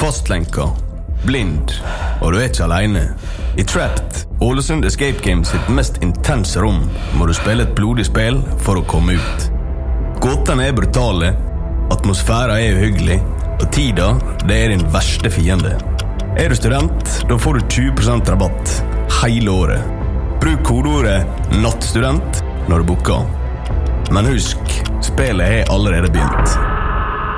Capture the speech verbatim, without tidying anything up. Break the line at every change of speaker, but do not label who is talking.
Fastlenka, blind, og du er ikke alene. I Trapped, Ålesund Escape Games sitt mest intense rom, må du spille et blodig spill for å komme ut. Gåtene er brutale, atmosfæren er uhyggelig, og tida, det er din verste fiende. Er du student, da får du tjue prosent rabatt hele året. Bruk kodeordet nattstudent når du booker. Men husk, spillet er allerede begynt.